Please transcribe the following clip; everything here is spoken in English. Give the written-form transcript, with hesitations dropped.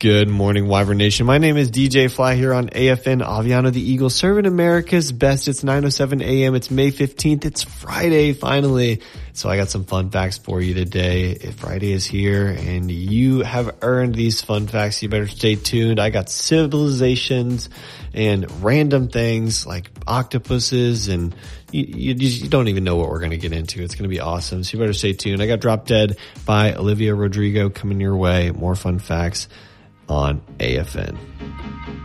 Good morning, Wyvern Nation. My name is DJ Fly here on AFN Aviano the Eagle, serving America's best. It's 9:07 a.m. It's May 15th. It's Friday, finally. So I got some fun facts for you today. Friday is here, and you have earned these fun facts. You better stay tuned. I got civilizations and random things like octopuses, and you don't even know what we're going to get into. It's going to be awesome. So you better stay tuned. I got Drop Dead by Olivia Rodrigo coming your way. More fun facts on AFN.